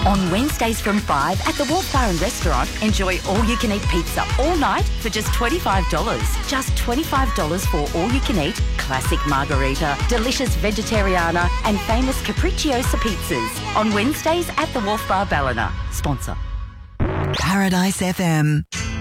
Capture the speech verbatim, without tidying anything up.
On Wednesdays from five at the Wharf Bar and Restaurant, enjoy all-you-can-eat pizza all night for just twenty-five dollars. Just twenty-five dollars for all-you-can-eat, classic margarita, delicious vegetariana and famous capricciosa pizzas. On Wednesdays at the Wharf Bar Ballina. Sponsor. Paradise F M.